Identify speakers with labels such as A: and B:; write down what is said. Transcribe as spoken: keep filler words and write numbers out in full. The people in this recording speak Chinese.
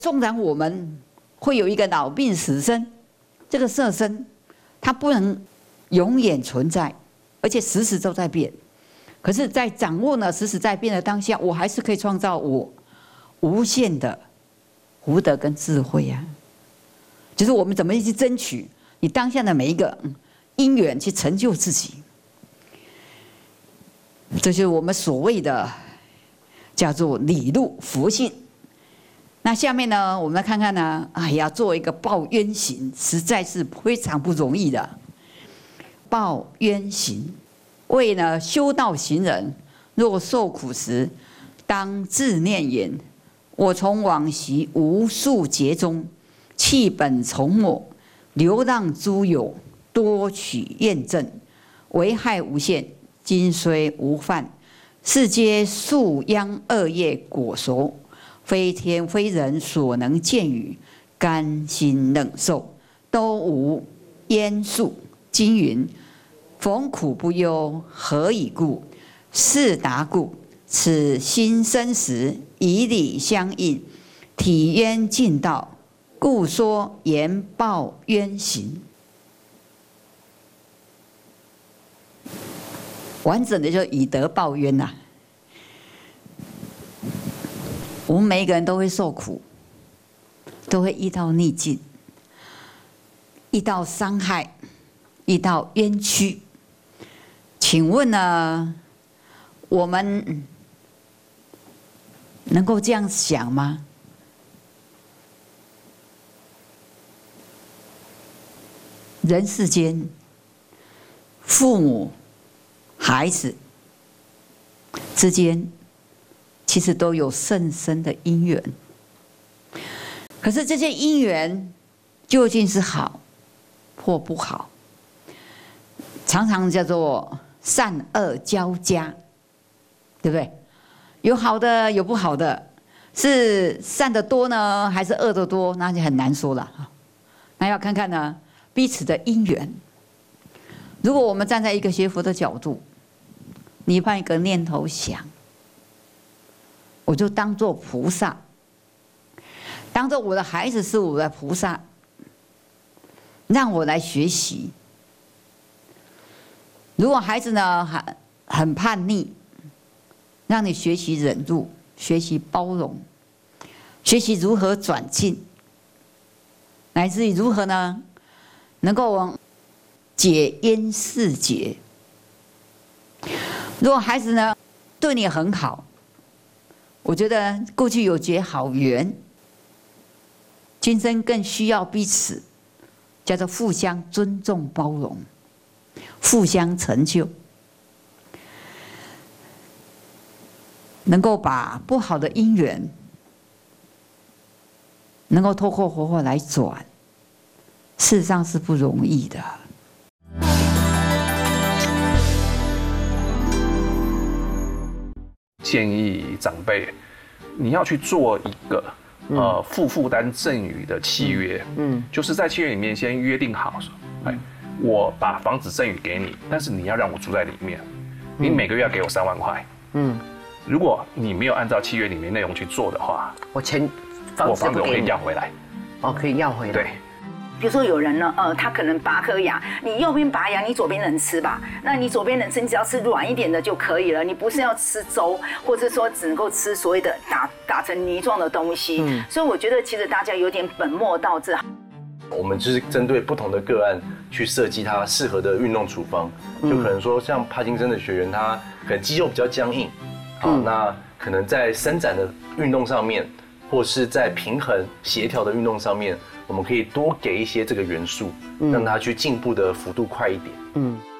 A: 纵然我们会有一个老病死生，这个色身它不能永远存在，而且时时都在变。可是，在掌握呢时时在变的当下，我还是可以创造我无限的福德跟智慧啊！就是我们怎么去争取你当下的每一个因缘，去成就自己。这就是我们所谓的叫做理路福性。那下面呢，我们来看看呢，哎呀，做一个报冤行，实在是非常不容易的。报冤行，为呢修道行人，若受苦时，当自念言：我从往昔无数劫中，弃本从末，流浪诸有，多取验证，危害无限。今虽无犯，是皆宿殃恶业果熟，非天非人所能见与，甘心忍受，都无焉数。经云：逢苦不忧，何以故？是达故，此心生时，以理相应，体冤尽道，故说言报冤行。完整的就以德报冤呐、啊。我们每一个人都会受苦，都会遇到逆境，遇到伤害，遇到冤屈。请问呢，我们能够这样想吗？人世间，父母、孩子之间，其实都有甚深的因缘。可是这些因缘究竟是好或不好，常常叫做善恶交加，对不对？有好的，有不好的，是善的多呢，还是恶的多？那就很难说了。那要看看呢，彼此的因缘。如果我们站在一个学佛的角度，你换一个念头想，我就当作菩萨，当作我的孩子是我的菩萨，让我来学习。如果孩子呢很很叛逆，让你学习忍辱，学习包容，学习如何转进，乃至于如何呢，能够解冤释结。如果孩子呢对你很好，我觉得过去有结好缘，今生更需要彼此叫做互相尊重包容，互相成就，能够把不好的因缘能够透过活法来转，事实上是不容易的。
B: 建议长辈，你要去做一个呃负负担赠与的契约，嗯，就是在契约里面先约定好，哎，我把房子赠与给你，但是你要让我住在里面，你每个月要给我三万块，嗯，如果你没有按照契约里面内容去做的话，
C: 我钱
B: 我房子我可以要回来，
C: 哦，可以要回来，
B: 对。
D: 比如说有人呢，呃，他可能拔颗牙，你右边拔牙，你左边能吃吧？那你左边能吃，你只要吃软一点的就可以了。你不是要吃粥，或者说只能够吃所谓的打打成泥状的东西。嗯，所以我觉得其实大家有点本末倒置。
E: 我们就是针对不同的个案去设计它适合的运动处方，就可能说像帕金森的学员，他可能肌肉比较僵硬，好，嗯、那可能在伸展的运动上面，或是在平衡协调的运动上面。我们可以多给一些这个元素，让他去进步的幅度快一点。嗯。